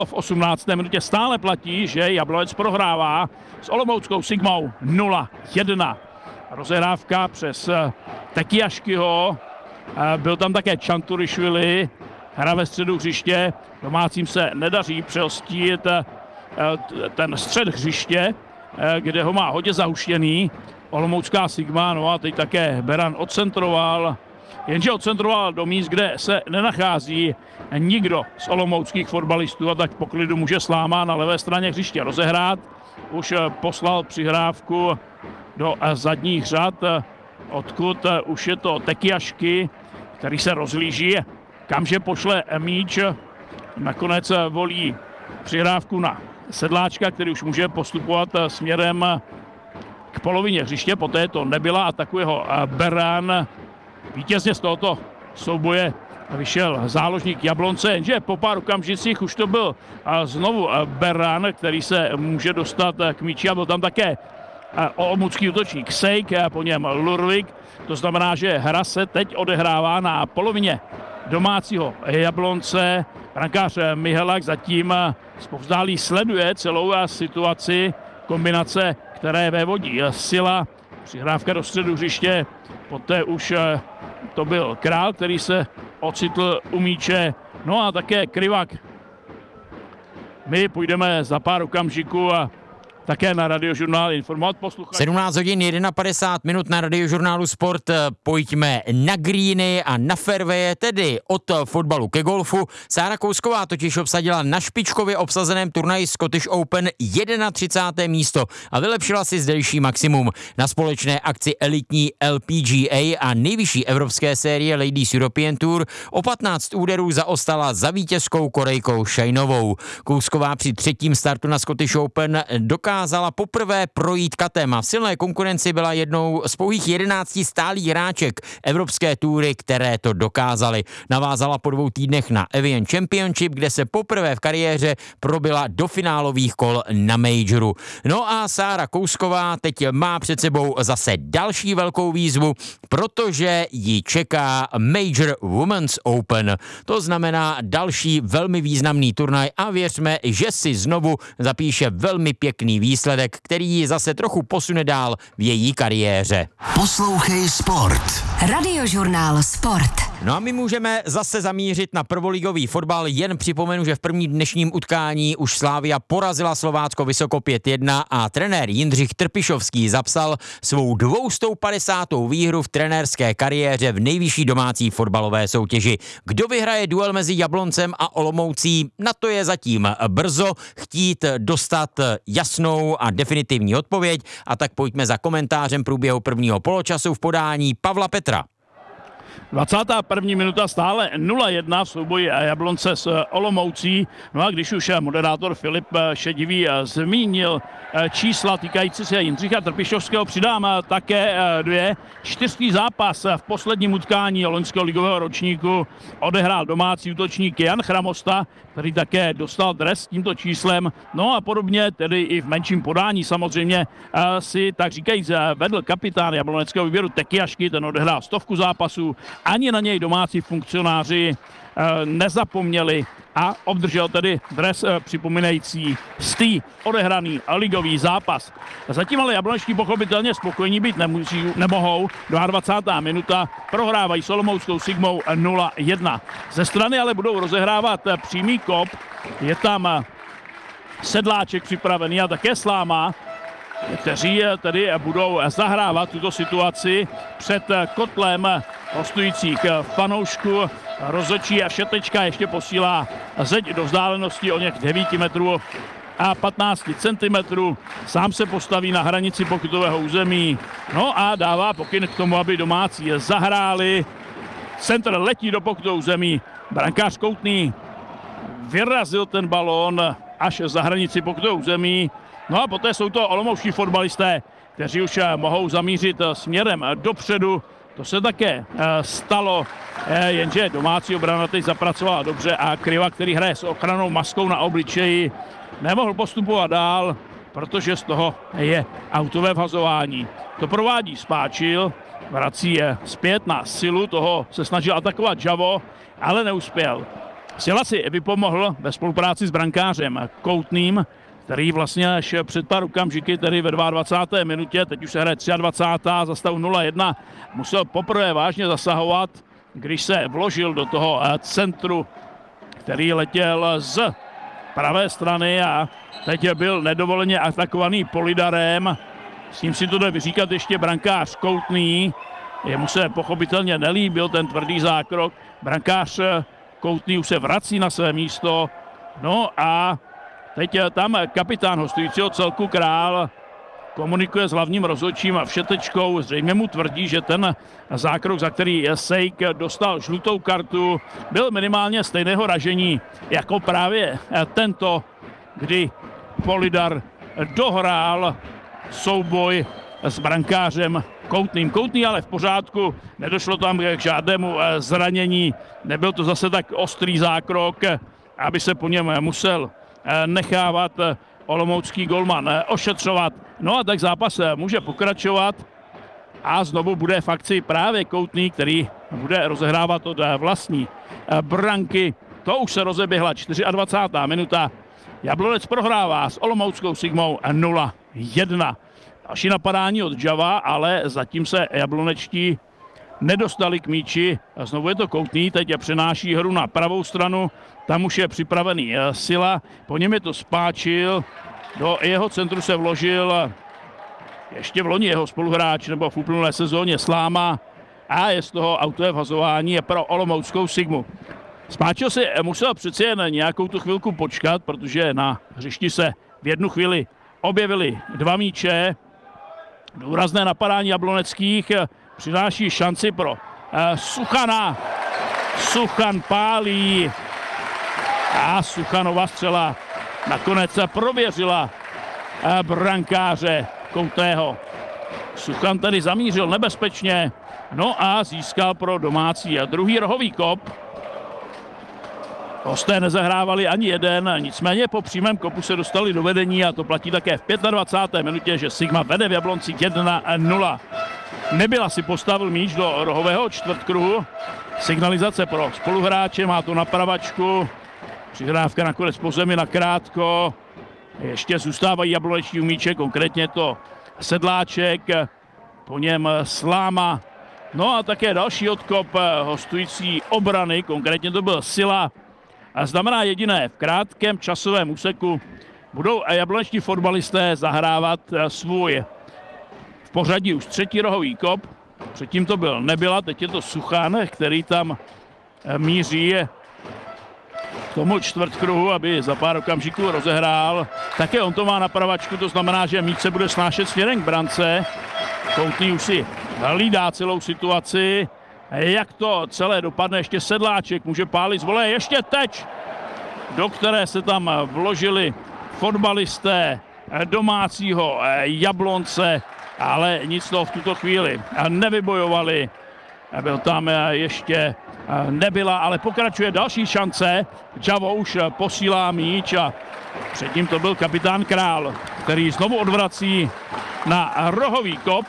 V 18. minutě stále platí, že Jablonec prohrává s olomouckou Sigmou 0-1. Rozehrávka přes Tekiaškyho, byl tam také Čanturišvili, hra ve středu hřiště, domácím se nedaří přehostit ten střed hřiště, kde ho má hodně zahuštěný olomoucká Sigma, no a teď také Beran odcentroval, jenže odcentroval do míst, kde se nenachází nikdo z olomouckých fotbalistů a tak po klidu může Sláma na levé straně hřiště rozehrát. Už poslal přihrávku do zadních řad, odkud už je to Tekiašky, který se rozlíží, kamže pošle míč. Nakonec volí přihrávku na Sedláčka, který už může postupovat směrem k polovině hřiště, poté to nebyla, atakuje ho Beran. Vítězně z tohoto souboje vyšel záložník Jablonce, jenže po pár okamžicích už to byl znovu Beran, který se může dostat k míči a byl tam také olomoucký útočník Sejk, po něm Lurvik. To znamená, že hra se teď odehrává na polovině domácího Jablonce. Brankář Mihelak zatím zpovzdálí sleduje celou situaci, kombinace, které vévodí Sila, přihrávka do středu hřiště, poté už to byl Král, který se ocitl u míče, no a také Krivak. My půjdeme za pár okamžiků a také na Radiožurnál informovat posluchače. 17 hodin 51 minut na Radiožurnálu Sport. Pojďme na greeny a na fairwaye, tedy od fotbalu ke golfu. Sára Kousková totiž obsadila na špičkově obsazeném turnaji Scottish Open 31. místo a vylepšila si zdejší maximum. Na společné akci elitní LPGA a nejvyšší evropské série Ladies European Tour o 15 úderů zaostala za vítězkou Korejkou Šajnovou. Kousková při třetím startu na Scottish Open dokázala poprvé projít katem a v silné konkurenci byla jednou z pouhých 11 stálých hráček evropské túry, které to dokázaly. Navázala po 2 týdnech na Evian Championship, kde se poprvé v kariéře probila do finálových kol na majoru. No a Sára Kousková teď má před sebou zase další velkou výzvu, protože ji čeká Major Women's Open. To znamená další velmi významný turnaj a věřme, že si znovu zapíše velmi pěkný výsledek, který ji zase trochu posune dál v její kariéře. Poslouchej Sport. Radiožurnál Sport. No a my můžeme zase zamířit na prvoligový fotbal. Jen připomenu, že v prvním dnešním utkání už Slavia porazila Slovácko vysoko 5-1 a trenér Jindřich Trpišovský zapsal svou 250. výhru v trenérské kariéře v nejvyšší domácí fotbalové soutěži. Kdo vyhraje duel mezi Jabloncem a Olomoucí, na to je zatím brzo chtít dostat jasnou a definitivní odpověď, a tak pojďme za komentářem průběhu prvního poločasu v podání Pavla Petra. 21. minuta stále 0-1 v souboji Jablonce s Olomoucí. No a když už moderátor Filip Šedivý zmínil čísla týkající se Jindřicha Trpišovského, přidám také 2. 4. zápas v posledním utkání loňského ligového ročníku odehrál domácí útočník Jan Chramosta, který také dostal dres s tímto číslem. No a podobně, tedy i v menším podání samozřejmě si tak říkajíc vedl kapitán jabloneckého výběru Tekiašky, ten odehrál 100 zápasů. Ani na něj domácí funkcionáři nezapomněli a obdržel tedy dres připomínající 100. odehraný ligový zápas. Zatím ale jablonečtí pochopitelně spokojení být nemohou. 22. minuta prohrávají s olomouckou Sigmou 0-1. Ze strany ale budou rozehrávat přímý kop. Je tam Sedláček připravený a také Sláma, kteří tedy budou zahrávat tuto situaci před kotlem hostujících fanoušků. Rozhodčí a Šetečka ještě posílá zeď do vzdálenosti o něch 9 metrů a 15 centimetrů. Sám se postaví na hranici pokutového území. No a dává pokyn k tomu, aby domácí zahráli. Centr letí do pokutového území. Brankář Koutný vyrazil ten balón až za hranici pokutového území. No a poté jsou to olomoučtí fotbalisté, kteří už mohou zamířit směrem dopředu. To se také stalo, jenže domácí obrana teď zapracovala dobře a Kriva, který hraje s ochrannou maskou na obličeji, nemohl postupovat dál, protože z toho je autové vhazování. To provádí Spáčil, vrací je zpět na Silu, toho se snažil atakovat Javo, ale neuspěl. Sila si vypomohl ve spolupráci s brankářem Koutným, který vlastně až před pár okamžiky, tedy ve 22. minutě, teď už se hraje 23. za stavu 0-1, musel poprvé vážně zasahovat, když se vložil do toho centru, který letěl z pravé strany a teď byl nedovoleně atakovaný Polidarem. S ním si to jde vyříkat ještě brankář Koutný. Jemu se pochopitelně nelíbil ten tvrdý zákrok. Brankář Koutný už se vrací na své místo. No a teď tam kapitán hostujícího celku Král komunikuje s hlavním rozhodčím a Všetečkou. Zřejmě mu tvrdí, že ten zákrok, za který Sejk dostal žlutou kartu, byl minimálně stejného ražení jako právě tento, kdy Polidar dohrál souboj s brankářem Koutným. Koutný ale v pořádku, nedošlo tam k žádnému zranění, nebyl to zase tak ostrý zákrok, aby se po něm musel nechávat olomoucký golman ošetřovat. No a tak zápas může pokračovat a znovu bude v akci právě Koutný, který bude rozehrávat od vlastní branky. To už se rozeběhla 24. minuta. Jablonec prohrává s olomouckou Sigmou 0-1. Další napadání od Java, ale zatím se jablonečtí nedostali k míči. A znovu je to Koutný, teď přenáší hru na pravou stranu. Tam už je připravený Sila, po něm je to Spáčil. Do jeho centru se vložil ještě v loni jeho spoluhráč, nebo v uplynulé sezóně Sláma. A je z toho autové vhazování pro olomouckou Sigmu. Spáčil si musel přeci jen nějakou tu chvilku počkat, protože na hřišti se v jednu chvíli objevily dva míče. Důrazné napadání jabloneckých přináší šanci pro Suchana. Suchan pálí a Suchanova střela nakonec prověřila brankáře Koutného. Suchan tedy zamířil nebezpečně, no a získal pro domácí druhý rohový kop. Hosté nezahrávali ani jeden, nicméně po přímém kopu se dostali do vedení a to platí také v 25. minutě, že Sigma vede v Jablonci 1-0. Nebyla si postavil míč do rohového čtvrtkruhu. Signalizace pro spoluhráče, má to na pravačku. Přihrávka nakonec po zemi na krátko. Ještě zůstávají jabloneční míče, konkrétně to Sedláček, po něm Sláma. No a také další odkop hostující obrany, konkrétně to byl Sila. A znamená jediné, v krátkém časovém úseku budou jablonečtí fotbalisté zahrávat svůj v pořadí už třetí rohový kop. Předtím to byl Nebyla, teď je to Suchan, který tam míří k tomu čtvrtkruhu, aby za pár okamžiků rozehrál. Také on to má na pravačku, to znamená, že míč se bude snášet směrem k brance. Koutný už si hlídá celou situaci. Jak to celé dopadne, ještě Sedláček může pálit z vole, ještě teď, do které se tam vložili fotbalisté domácího Jablonce, ale nic toho v tuto chvíli nevybojovali. Byl tam ještě Nebyla, ale pokračuje další šance. Javo už posílá míč a předtím to byl kapitán Král, který znovu odvrací na rohový kop.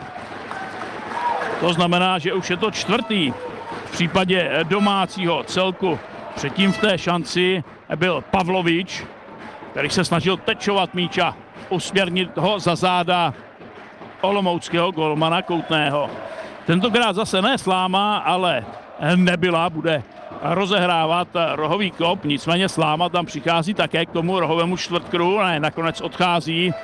To znamená, že už je to čtvrtý v případě domácího celku. Předtím v té šanci byl Pavlovič, který se snažil tečovat míč a usměrnit ho za záda olomouckého golmana Koutného. Tentokrát zase ne Sláma, ale Nebyla bude rozehrávat rohový kop, nicméně Sláma tam přichází také k tomu rohovému čtvrtkruhu, ne, nakonec odchází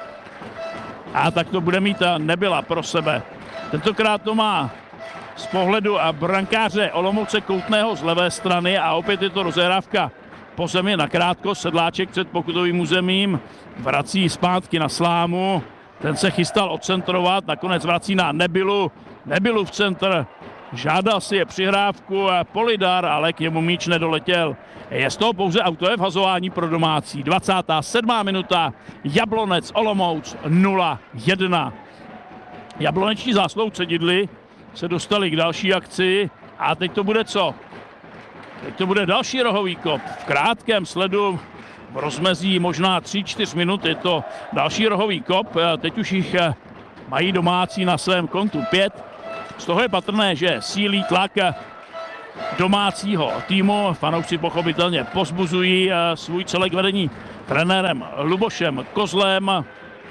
a tak to bude mít Nebyla pro sebe. Tentokrát to má z pohledu brankáře Olomouce Koutného z levé strany a opět je to rozehrávka po zemi nakrátko. Sedláček před pokutovým územím vrací zpátky na Slámu. Ten se chystal odcentrovat, nakonec vrací na Nebylu. Nebylu v centr, žádal si je přihrávku Polidar, ale k němu míč nedoletěl. Je z toho pouze autové vhazování pro domácí. 27. minuta, Jablonec Olomouc 0-1. Jabloneční zásloucedidly se dostali k další akci a teď to bude co? Teď to bude další rohový kop. V krátkém sledu v rozmezí možná 3-4 minut je to další rohový kop. Teď už jich mají domácí na svém kontu 5. Z toho je patrné, že sílí tlak domácího týmu. Fanoušci pochopitelně pozbuzují svůj celek vedení trenérem Lubošem Kozlem.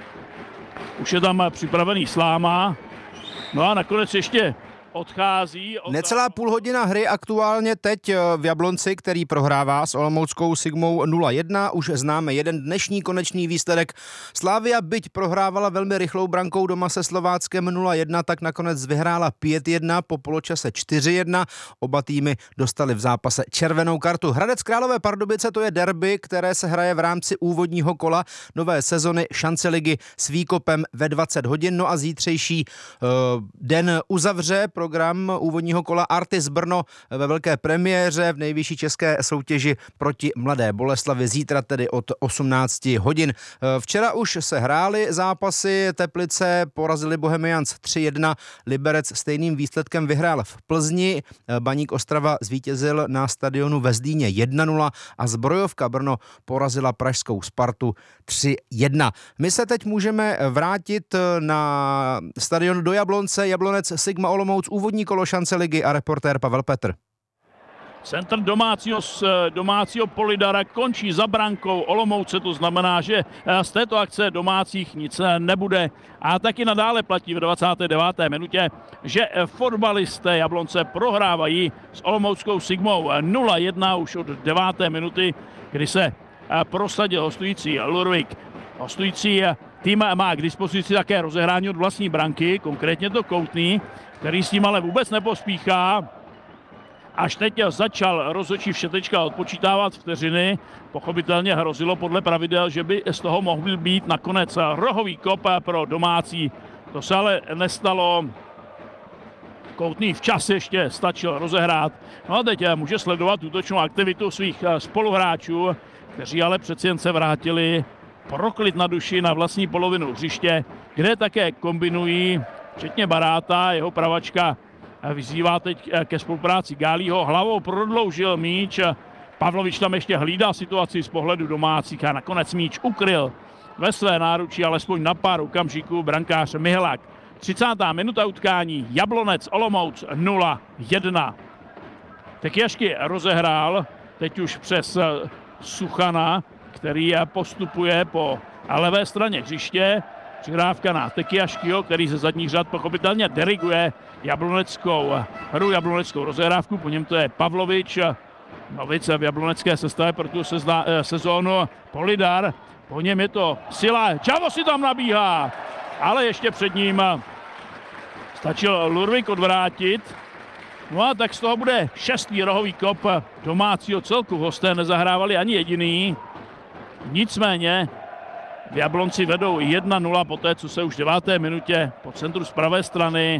Už je tam připravený Sláma. No a nakonec ještě odchází. Necelá půl hodina hry aktuálně teď v Jablonci, který prohrává s olomouckou Sigmou 0-1. Už známe jeden dnešní konečný výsledek. Slavia, byť prohrávala velmi rychlou brankou doma se Slováckem 0-1, tak nakonec vyhrála 5-1, po poločase 4-1. Oba týmy dostali v zápase červenou kartu. Hradec Králové Pardubice, to je derby, které se hraje v rámci úvodního kola nové sezony šance ligy s výkopem ve 20 hodin. No a zítřejší den uzavře program úvodního kola Artis Brno ve velké premiéře v nejvyšší české soutěži proti Mladé Boleslavi, zítra tedy od 18 hodin. Včera už se hrály zápasy, Teplice porazili Bohemians 3-1, Liberec stejným výsledkem vyhrál v Plzni, Baník Ostrava zvítězil na stadionu ve Zlíně 1-0 a Zbrojovka Brno porazila pražskou Spartu 3-1. My se teď můžeme vrátit na stadion do Jablonce, Jablonec Sigma Olomouc, úvodní kolo šance ligy a reportér Pavel Petr. Centr domácího Polidara končí za brankou Olomouce, to znamená, že z této akce domácích nic nebude. A taky nadále platí v 29. minutě, že fotbalisté Jablonce prohrávají s olomouckou Sigmou 0-1 už od 9. minuty, kdy se prosadil hostující Lurvik. Hostující tým má k dispozici také rozehrání od vlastní branky, konkrétně to Koutný, který s tím ale vůbec nepospíchá. Až teď začal rozhodčí Všetečka odpočítávat vteřiny. Pochopitelně hrozilo podle pravidel, že by z toho mohl být nakonec rohový kop pro domácí. To se ale nestalo. Koutný včas ještě stačil rozehrát. No a teď může sledovat útočnou aktivitu svých spoluhráčů, kteří ale přeci jen se vrátili pro klid na duši na vlastní polovinu hřiště, kde také kombinují, včetně Baráta, jeho pravačka vyzývá teď ke spolupráci Gálího, hlavou prodloužil míč, Pavlovič tam ještě hlídá situaci z pohledu domácích a nakonec míč ukryl ve své náručí alespoň na pár okamžiků brankář Mihlák. 30. minuta utkání, Jablonec Olomouc 0-1. Tekyjašky rozehrál teď už přes Suchana, který postupuje po levé straně hřiště. Přihrávka na Tekyjaškyho, který ze zadních řad pochopitelně diriguje jabloneckou hru, jabloneckou rozehrávku. Po něm to je Pavlovič, novice v jablonecké sestavě pro tu sezónu, Polidar. Po něm je to Sila, Čavo si tam nabíhá, ale ještě před ním stačil Lurvik odvrátit. No a tak z toho bude 6. rohový kop domácího celku. Hosté nezahrávali ani jediný. Nicméně v Jablonci vedou 1-0 poté, co se už v 9. minutě po centru z pravé strany,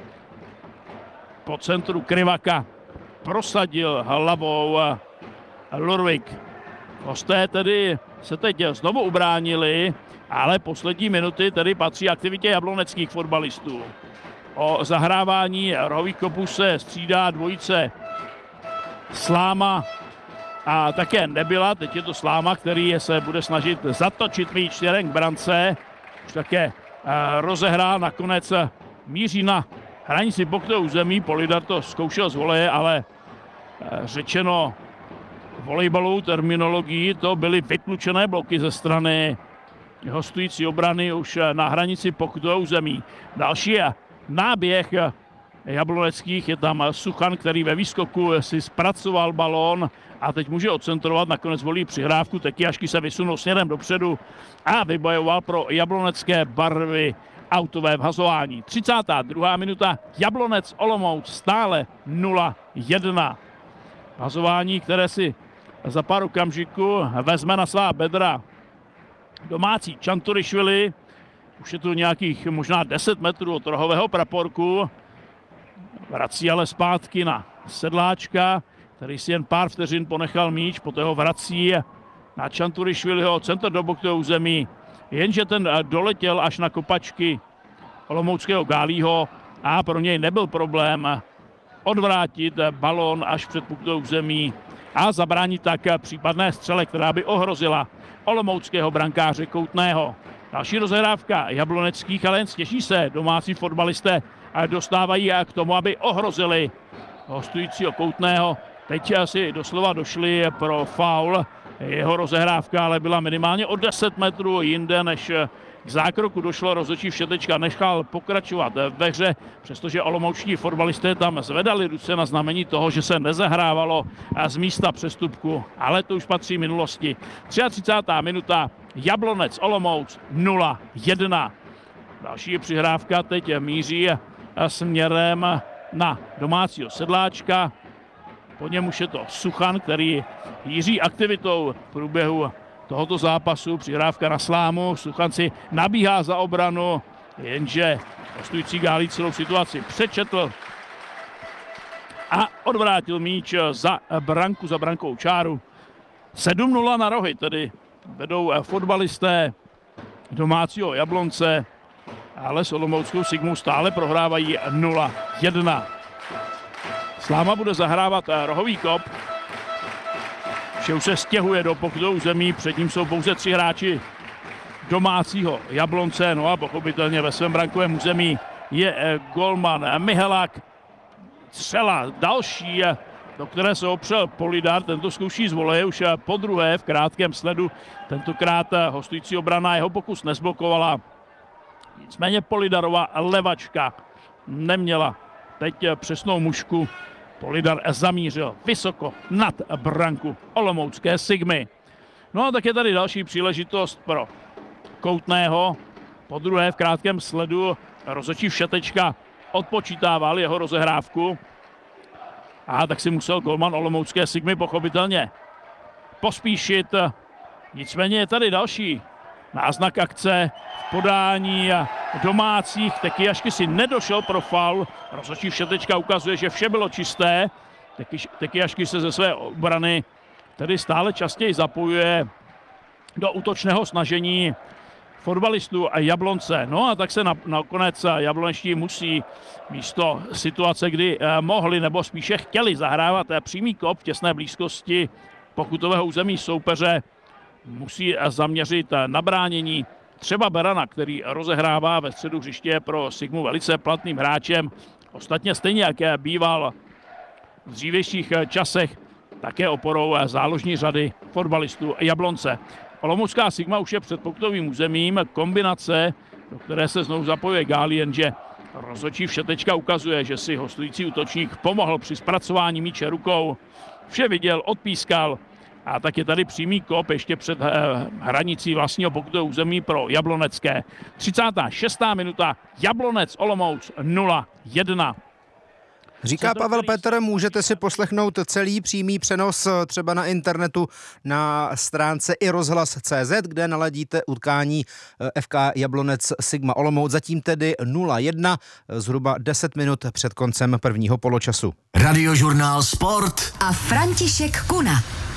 po centru Krivaka prosadil hlavou Lurvik. Hosté tedy se teď znovu ubránili, ale poslední minuty tedy patří aktivitě jabloneckých fotbalistů. O zahrávání rohových kopů se střídá dvojice Sláma a také Nebyla. Teď je to Sláma, který se bude snažit zatočit míč směrem k brance. Už také rozehrál, nakonec míří na hranici pokrytou území. Polidar to zkoušel z voleje, ale řečeno volejbalovou terminologií, to byly vytlučené bloky ze strany hostující obrany už na hranici pokrytou území. Další je náběh jabloneckých, je tam Suchan, který ve výskoku si zpracoval balón a teď může odcentrovat, nakonec volí přihrávku, Tekyjašky se vysunul směrem dopředu a vybojoval pro jablonecké barvy autové vhazování. 32. minuta, Jablonec Olomouc stále 0-1. Vhazování, které si za pár okamžiků vezme na svá bedra domácí Čanturišvili. Už je tu nějakých možná 10 metrů od rohového praporku. Vrací ale zpátky na Sedláčka, který si jen pár vteřin ponechal míč, poté ho vrací na Čanturišviliho, centr do bokového území. Jenže ten doletěl až na kopačky olomouckého Gálího a pro něj nebyl problém odvrátit balón až před pokrytou území a zabránit tak případné střele, která by ohrozila olomouckého brankáře Koutného. Další rozehrávka jabloneckých, ale jen stěží se domácí fotbalisté dostávají k tomu, aby ohrozili hostujícího Koutného. Teď asi doslova došli pro faul. Jeho rozehrávka ale byla minimálně o 10 metrů jinde, než k zákroku došlo. Rozhodčí Všetečka nechal pokračovat ve hře, přestože olomouční fotbalisté tam zvedali ruce na znamení toho, že se nezahrávalo z místa přestupku, ale to už patří minulosti. 33. minuta, Jablonec Olomouc 0-1. Další přihrávka teď míří směrem na domácího Sedláčka. Po něm už je to Suchan, který jíří aktivitou v průběhu tohoto zápasu. Přihrávka na Slámu, Suchan si nabíhá za obranu, jenže hostující Gálí celou situaci přečetl a odvrátil míč za branku, za brankou čáru. 7-0 na rohy, tedy vedou fotbalisté domácího Jablonce, ale s olomouckou Sigmou stále prohrávají 0-1. Sláma bude zahrávat rohový kop. Vše už se stěhuje do pokutového území, před ním jsou pouze 3 hráči domácího Jablonce, no a pochopitelně ve svém brankovém území je golman Mihelak. Střela další, do které se opřel Polidar, tento zkouší z voleje už po druhé v krátkém sledu. Tentokrát hostující obrana jeho pokus nezblokovala. Nicméně Polidarova levačka neměla teď přesnou mušku. Polidar zamířil vysoko nad branku olomoucké Sigmy. No a tak je tady další příležitost pro Koutného. Po druhé v krátkém sledu rozhodčí Všetečka odpočítával jeho rozehrávku. A tak si musel golman olomoucké Sigmy pochopitelně pospíšit. Nicméně je tady další náznak akce v podání domácích. Tekyjašky si nedošel pro faul. Rozhodčí Všetečka ukazuje, že vše bylo čisté. Tekyjašky se ze své obrany tedy stále častěji zapojuje do útočného snažení fotbalistů a Jablonce. No a tak se nakonec jablonečtí musí místo situace, kdy mohli nebo spíše chtěli zahrávat přímý kop v těsné blízkosti pokutového území soupeře, musí zaměřit na bránění třeba Berana, který rozehrává ve středu hřiště pro Sigmu velice platným hráčem. Ostatně stejně, jak býval v dřívějších časech, také oporou záložní řady fotbalistů Jablonce. Olomoucká Sigma už je před pokutovým územím, kombinace, do které se znovu zapojuje Gálí, jenže rozhodčí Všetečka ukazuje, že si hostující útočník pomohl při zpracování míče rukou. Vše viděl, odpískal a tak je tady přímý kop ještě před hranicí vlastního pokutového území pro jablonecké. 36. minuta, Jablonec Olomouc 0-1. Říká Pavel Petr, můžete si poslechnout celý přímý přenos třeba na internetu na stránce iRozhlas.cz, kde naladíte utkání FK Jablonec Sigma Olomouc, zatím tedy 0-1, zhruba 10 minut před koncem prvního poločasu. Radiožurnál Sport a František Kuna.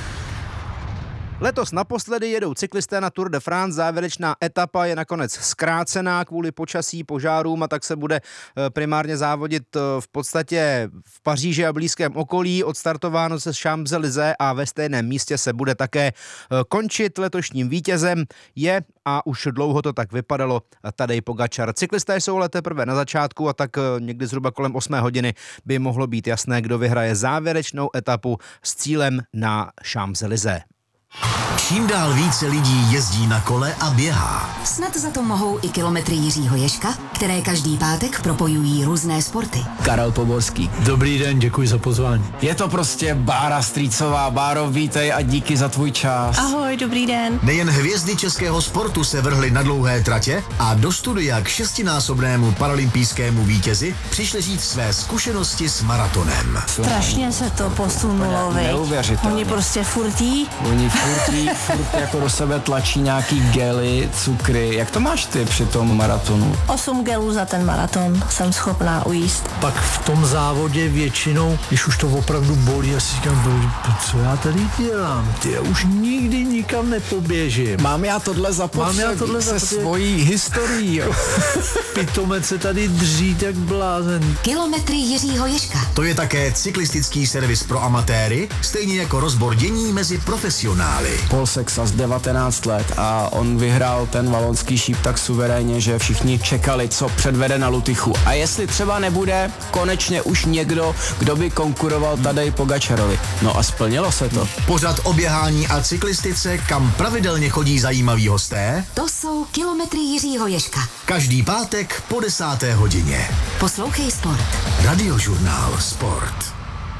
Letos naposledy jedou cyklisté na Tour de France, závěrečná etapa je nakonec zkrácená kvůli počasí, požárům a tak se bude primárně závodit v podstatě v Paříži a blízkém okolí. Odstartováno se Champs-Élysées a ve stejném místě se bude také končit. Letošním vítězem je, a už dlouho to tak vypadalo, Tadej Pogačar. Cyklisté jsou ale teprve na začátku a tak někdy zhruba kolem 8 hodiny by mohlo být jasné, kdo vyhraje závěrečnou etapu s cílem na Champs-Élysées. Čím dál více lidí jezdí na kole a běhá. Snad za to mohou i kilometry Jiřího Ježka, které každý pátek propojují různé sporty. Karel Poborský. Dobrý den, děkuji za pozvání. Je to prostě Bára Strýcová. Báro, vítej a díky za tvůj čas. Ahoj, dobrý den. Nejen hvězdy českého sportu se vrhly na dlouhé tratě a do studia k 6násobnému paralympijskému vítězi přišli říct své zkušenosti s maratonem. Strašně se to posunulo, viď? Neuvěřitelně. Oni prostě furtí. Oni furt jako do sebe tlačí nějaký gely, cukry. Jak to máš ty při tom maratonu? 8 gelů za ten maraton jsem schopná ujíst. Pak v tom závodě většinou, když už to opravdu bolí, já si říkám, co já tady dělám? Ty, já už nikdy nikam nepoběžím. Mám já tohle zapotřebí se svojí historií. Pitomec se tady dřít jak blázen. Kilometry Jiřího Ježka. To je také cyklistický servis pro amatéry, stejně jako rozbor dění mezi profesionály. finály. Paul Sexas 19 let a on vyhrál ten valonský šíp tak suverénně, že všichni čekali, co předvede na Lutychu. A jestli třeba nebude konečně už někdo, kdo by konkuroval Tadej Pogačarovi. No a splnilo se to. Pořad o běhání a cyklistice, kam pravidelně chodí zajímaví hosté. To jsou kilometry Jiřího Ježka. Každý pátek po 10. hodině. Poslouchej Sport. Radiožurnál Sport.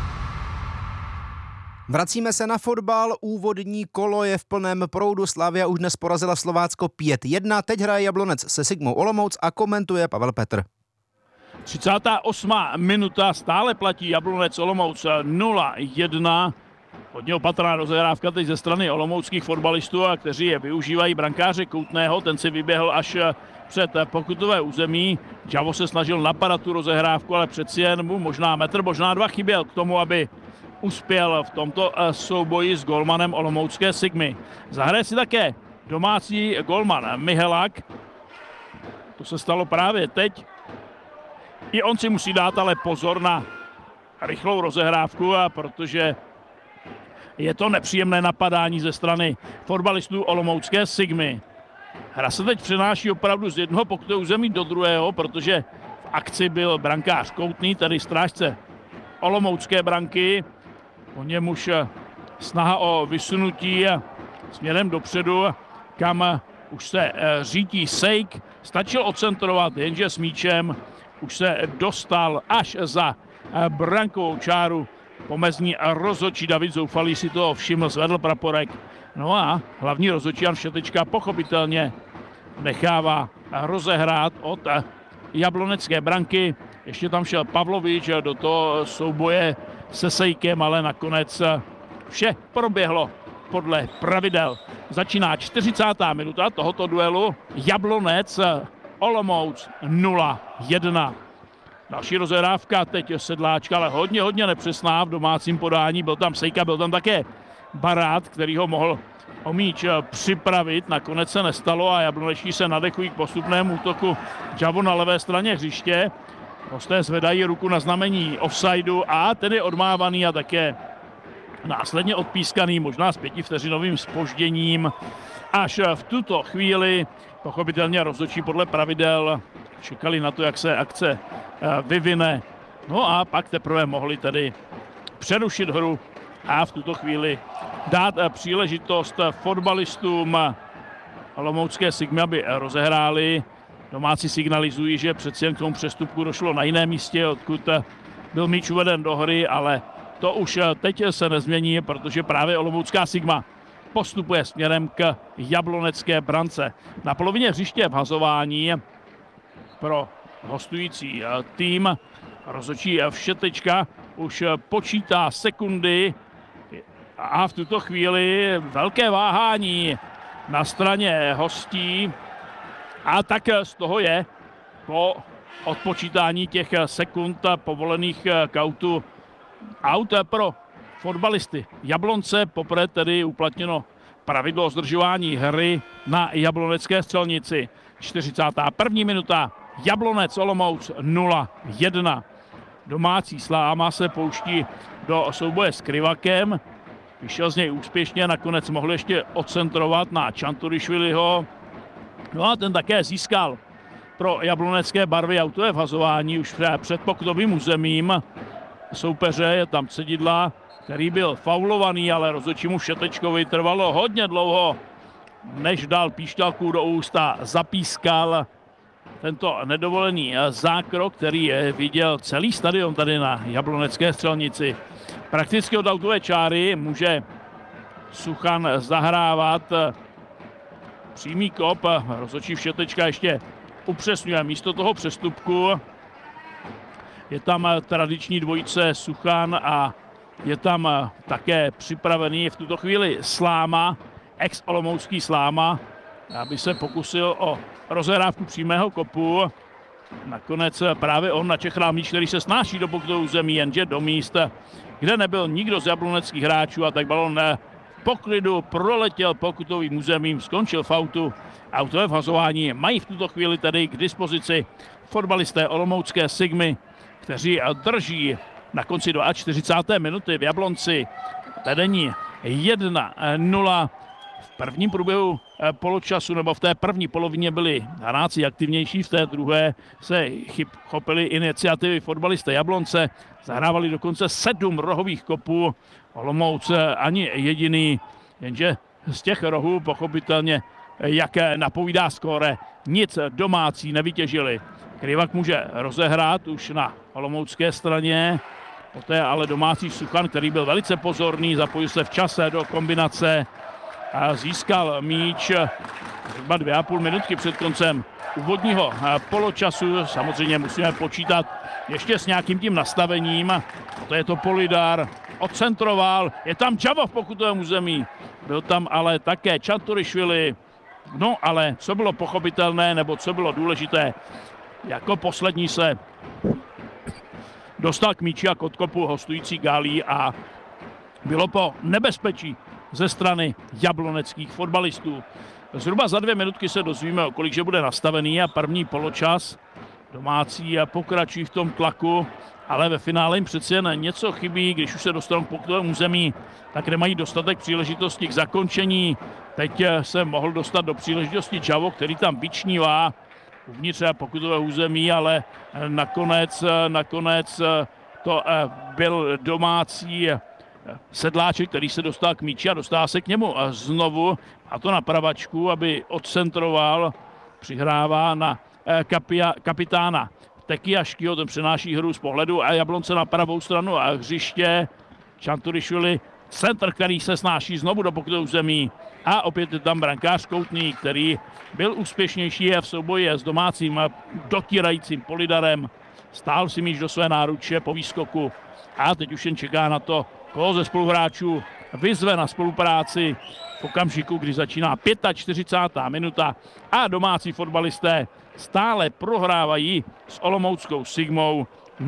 Vracíme se na fotbal, úvodní kolo je v plném proudu, Slavia už dnes porazila Slovácko 5-1, teď hraje Jablonec se Sigmou Olomouc a komentuje Pavel Petr. 38. minuta, stále platí Jablonec Olomouc 0-1. Hodně opatrná rozehrávka teď ze strany olomouckých fotbalistů, a kteří je využívají brankáře Koutného, ten si vyběhl až před pokutové území. Javo se snažil napadat tu rozehrávku, ale přeci jen mu možná metr, možná dva chyběl k tomu, aby uspěl v tomto souboji s golmanem olomoucké Sigmy. Zahraje si také domácí golman Mihelak. To se stalo právě teď. I on si musí dát ale pozor na rychlou rozehrávku, protože je to nepříjemné napadání ze strany fotbalistů olomoucké Sigmy. Hra se teď přenáší opravdu z jednoho pokutového území do druhého, protože v akci byl brankář Koutný, tedy strážce olomoucké branky. Po němuž snaha o vysunutí směrem dopředu, kam už se řítí Sejk. Stačil ocentrovat, jenže s míčem už se dostal až za brankovou čáru. Pomezní rozhodčí David Zoufalý si toho všiml, zvedl praporek. No a hlavní rozhodčí Jan Všetečka pochopitelně nechává rozehrát od jablonecké branky. Ještě tam šel Pavlovič do toho souboje se Sejkem, ale nakonec vše proběhlo podle pravidel. Začíná 40. minuta tohoto duelu. Jablonec Olomouc 0-1. Další rozehrávka, teď Sedláčka, ale hodně nepřesná v domácím podání. Byl tam Sejka, byl tam také Barát, který ho mohl o míč připravit. Nakonec se nestalo a jablonečtí se nadechují k postupnému útoku. Javo na levé straně hřiště. Hosté zvedají ruku na znamení offsideu a ten je odmávaný a také následně odpískaný, možná s 5vteřinovým zpožděním. Až v tuto chvíli pochopitelně rozhodčí podle pravidel čekali na to, jak se akce vyvine. No a pak teprve mohli tedy přerušit hru a v tuto chvíli dát příležitost fotbalistům olomoucké Sigmy, aby rozehráli. Domácí signalizují, že přeci jen k tomu přestupku došlo na jiném místě, odkud byl míč uveden do hry, ale to už teď se nezmění, protože právě olomoucká Sigma postupuje směrem k jablonecké brance. Na polovině hřiště vhazování pro hostující tým rozhodčí Všetečka už počítá sekundy a v tuto chvíli velké váhání na straně hostí. A tak z toho je po odpočítání těch sekund povolených k autu aut pro fotbalisty Jablonce. Poprvé tedy uplatněno pravidlo o zdržování hry na jablonecké střelnici. 41. minuta. Jablonec Olomouc 0-1. Domácí Sláma se pouští do souboje s Krivakem. Vyšel z něj úspěšně, nakonec mohl ještě odcentrovat na Čanturišviliho. No a ten také získal pro jablonecké barvy autové vhazování už před pokutovým územím soupeře. Je tam Cedidla, který byl faulovaný, ale rozhodčímu Všetečkovi trvalo hodně dlouho, než dal píšťalku do ústa, zapískal tento nedovolený zákrok, který viděl celý stadion tady na jablonecké střelnici. Prakticky od autové čáry může Suchan zahrávat přímý kop. Rozhodčí Všetečka ještě upřesňuje místo toho přestupku. Je tam tradiční dvojice Suchan a je tam také připravený v tuto chvíli Sláma, ex-olomoucký Sláma, aby se pokusil o rozehrávku přímého kopu. Nakonec právě on načechrál míč, který se snáší do pokutového území, jenže do místa, kde nebyl nikdo z jabloneckých hráčů, a tak balon poklidu proletěl pokutovým územím, skončil v autu. Autové vhazování mají v tuto chvíli tedy k dispozici fotbalisté olomoucké Sigmy, kteří drží na konci 42. minuty v Jablonci vedení 1-0. V prvním průběhu poločasu nebo v té první polovině byli Hanáci aktivnější, v té druhé se chopili iniciativy fotbalisté Jablonce, zahrávali dokonce 7 rohových kopů, Olomouc ani jediný, jenže z těch rohů pochopitelně, jak napovídá skóre, nic domácí nevytěžili. Krivak může rozehrát už na olomoucké straně, poté ale domácí Suchan, který byl velice pozorný, zapojil se v čase do kombinace a získal míč zhruba 2,5 minutky před koncem úvodního poločasu. Samozřejmě musíme počítat ještě s nějakým tím nastavením. To je to Polidar, odcentroval, je tam Čavo v pokutovém území, byl tam ale také Čanturišvili. No ale co bylo pochopitelné, nebo co bylo důležité, jako poslední se dostal k míči a k odkopu hostující Gálí a bylo po nebezpečí ze strany jabloneckých fotbalistů. Zhruba za 2 minutky se dozvíme, kolik že bude nastavený a první poločas. Domácí pokračují v tom tlaku, ale ve finále jim přeci jen něco chybí, když už se dostanou k pokutovému území, tak nemají dostatek příležitosti k zakončení. Teď se mohl dostat do příležitosti Čavo, který tam vyčnívá uvnitř pokutového území, ale nakonec to byl domácí Sedláček, který se dostal k míči a dostává se k němu znovu, a to na pravačku, aby odcentroval, přihrává na kapitána Tekiaškyho, ten přenáší hru z pohledu a Jablonce na pravou stranu a hřiště. Čanturišvili centr, který se snáší znovu do pokutového území a opět je tam brankář Koutný, který byl úspěšnější v souboji s domácím dotírajícím Polidarem. Stál si míč do své náruče po výskoku a teď už jen čeká na to, koho ze spoluhráčů vyzve na spolupráci v okamžiku, kdy začíná 45. minuta a domácí fotbalisté stále prohrávají s olomouckou Sigmou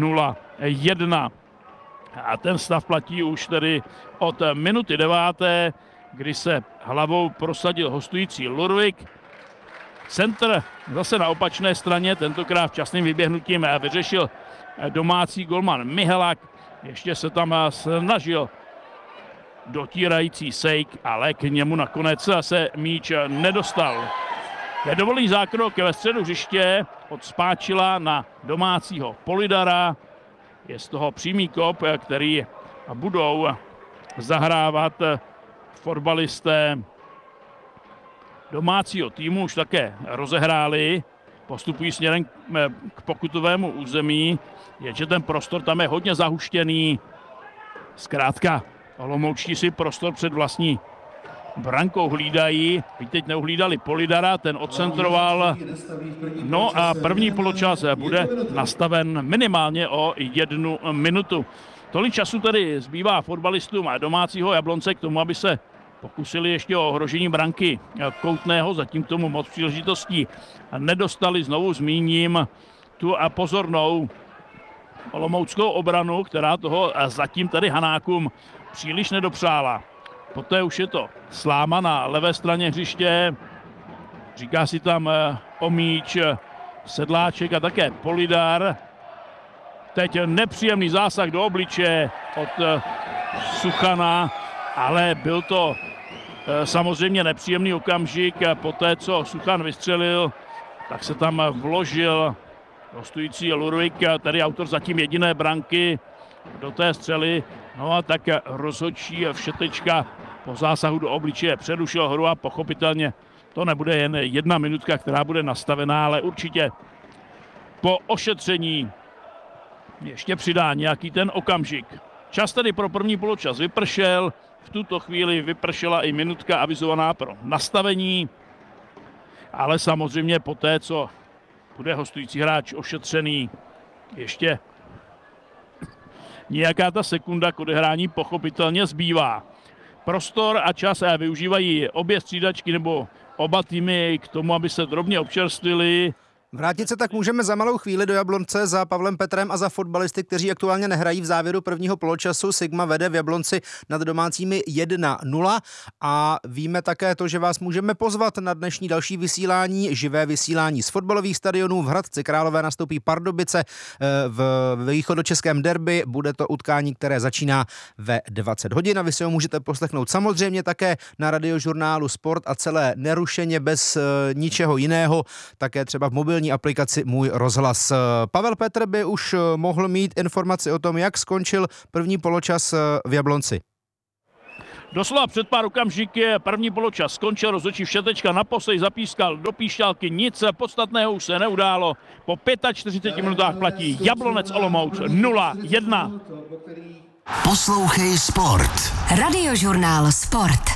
0-1. A ten stav platí už tedy od minuty 9., kdy se hlavou prosadil hostující Lurvik. Centr zase na opačné straně, tentokrát včasným vyběhnutím vyřešil domácí golman Mihelak. Ještě se tam snažil dotírající Sejk, ale k němu nakonec se míč nedostal. Nedovolný zákrok ve středu hřiště od Spáčila na domácího Polidara. Je z toho přímý kop, který budou zahrávat fotbalisté domácího týmu. Už také rozehráli, postupují směrem k pokutovému území, jenže ten prostor tam je hodně zahuštěný. Zkrátka, olomoučtí si prostor před vlastní brankou hlídají. Teď neuhlídali Polidara, ten odcentroval. No a první poločas bude nastaven minimálně o 1 minutu. Tolik času tedy zbývá fotbalistům domácího Jablonce k tomu, aby se pokusili ještě o ohrožení branky Koutného, zatím k tomu moc příležitostí nedostali. Znovu zmíním tu pozornou olomouckou obranu, která toho zatím tady Hanákům příliš nedopřála. Poté už je to Sláma na levé straně hřiště, říká si tam o míč Sedláček a také Polidar. Teď nepříjemný zásah do obličeje od Suchana, ale byl to samozřejmě nepříjemný okamžik. Poté, co Suchan vystřelil, tak se tam vložil hostující Lurvik, tady autor zatím jediné branky do té střely. No a tak rozhodčí Všetečka po zásahu do obličeje přerušil hru a pochopitelně to nebude jen 1 minutka, která bude nastavená, ale určitě po ošetření ještě přidá nějaký ten okamžik. Čas tedy pro první poločas vypršel, v tuto chvíli vypršela i minutka avizovaná pro nastavení, ale samozřejmě poté, co bude hostující hráč ošetřený, ještě nějaká ta sekunda k odehrání pochopitelně zbývá. Prostor a čas využívají obě střídačky nebo oba týmy k tomu, aby se drobně občerstvili. Vrátit se tak můžeme za malou chvíli do Jablonce za Pavlem Petrem a za fotbalisty, kteří aktuálně nehrají v závěru prvního poločasu. Sigma vede v Jablonci nad domácími 1-0 a víme také to, že vás můžeme pozvat na dnešní další vysílání, živé vysílání z fotbalových stadionů. V Hradci Králové nastoupí Pardubice v východočeském derby. Bude to utkání, které začíná ve 20 hodin a vy si ho můžete poslechnout samozřejmě také na Radiožurnálu Sport a celé nerušeně bez ničeho jiného, také třeba v mobilní aplikaci Můj rozhlas. Pavel Petr by už mohl mít informaci o tom, jak skončil první poločas v Jablonci. Doslova před pár okamžiky první poločas skončil, rozhodčí Všetečka naposledy zapískal do píšťalky, nic podstatného už se neudálo. Po 45 minutách platí Jablonec Olomouc 0-1. Poslouchej Sport. Radiožurnál Sport.